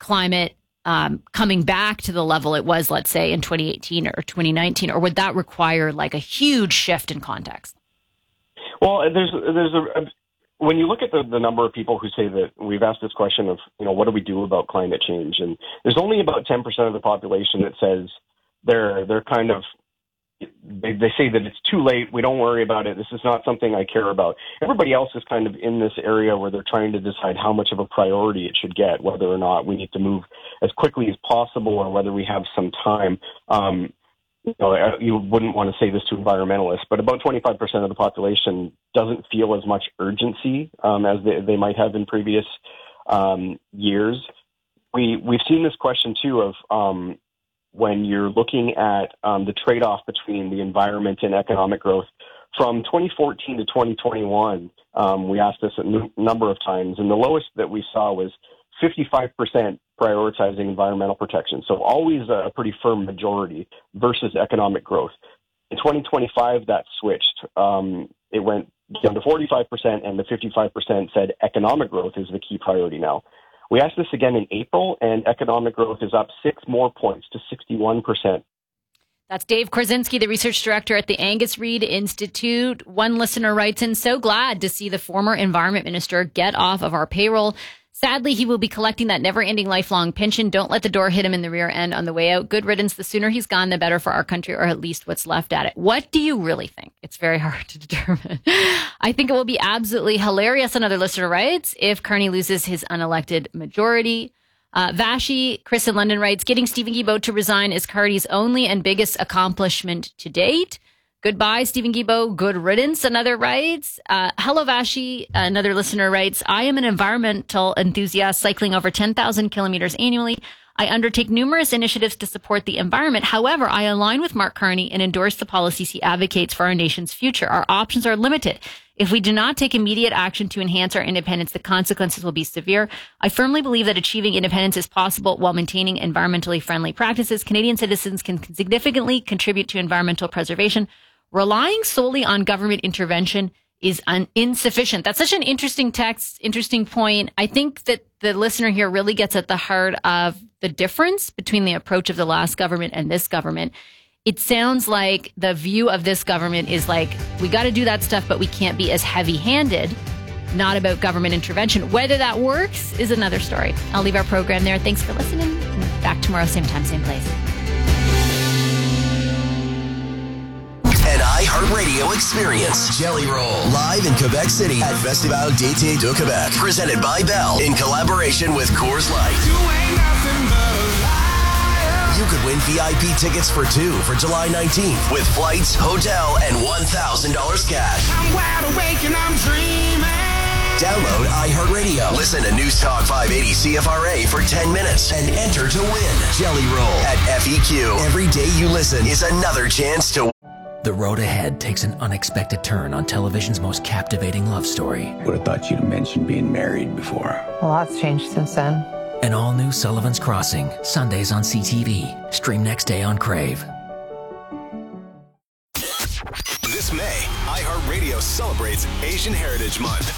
climate coming back to the level it was, let's say, in 2018 or 2019? Or would that require like a huge shift in context? Well, when you look at the number of people who say that, we've asked this question of, what do we do about climate change? And there's only about 10% of the population that says they're kind of, they say that it's too late. We don't worry about it. This is not something I care about. Everybody else is kind of in this area where they're trying to decide how much of a priority it should get, whether or not we need to move as quickly as possible or whether we have some time. You wouldn't want to say this to environmentalists, but about 25% of the population doesn't feel as much urgency as they might have in previous years. We've seen this question too of when you're looking at the trade-off between the environment and economic growth. From 2014 to 2021, we asked this a number of times, and the lowest that we saw was 55% prioritizing environmental protection. So always a pretty firm majority versus economic growth. In 2025, that switched. It went down to 45%, and the 55% said economic growth is the key priority now. We asked this again in April, and economic growth is up 6 more points to 61%. That's Dave Korzinski, the research director at the Angus Reid Institute. One listener writes in, so glad to see the former environment minister get off of our payroll. Sadly, he will be collecting that never-ending lifelong pension. Don't let the door hit him in the rear end on the way out. Good riddance. The sooner he's gone, the better for our country, or at least what's left at it. What do you really think? It's very hard to determine. I think it will be absolutely hilarious, another listener writes, if Carney loses his unelected majority. Vashi, Chris in London writes, getting Stephen Guilbeault to resign is Carney's only and biggest accomplishment to date. Goodbye, Stephen Guilbeault. Good riddance, another writes. Hello, Vashi, another listener writes, I am an environmental enthusiast cycling over 10,000 kilometers annually. I undertake numerous initiatives to support the environment. However, I align with Mark Carney and endorse the policies he advocates for our nation's future. Our options are limited. If we do not take immediate action to enhance our independence, the consequences will be severe. I firmly believe that achieving independence is possible while maintaining environmentally friendly practices. Canadian citizens can significantly contribute to environmental preservation. Relying solely on government intervention is insufficient. That's such an interesting text, interesting point. I think that the listener here really gets at the heart of the difference between the approach of the last government and this government. It sounds like the view of this government is like, we got to do that stuff, but we can't be as heavy-handed, not about government intervention. Whether that works is another story. I'll leave our program there. Thanks for listening. Back tomorrow, same time, same place. An iHeartRadio experience. Jelly Roll. Live in Quebec City at Festival d'été de Québec. Presented by Bell in collaboration with Coors Light. You could win VIP tickets for 2 for July 19th with flights, hotel, and $1,000 cash. I'm wide awake and I'm dreaming. Download iHeartRadio. Listen to News Talk 580 CFRA for 10 minutes and enter to win. Jelly Roll at FEQ. Every day you listen is another chance to. The road ahead takes an unexpected turn on television's most captivating love story. Would have thought you'd mentioned being married before. A lot's changed since then. An all-new Sullivan's Crossing, Sundays on CTV. Stream next day on Crave. This May, iHeartRadio celebrates Asian Heritage Month.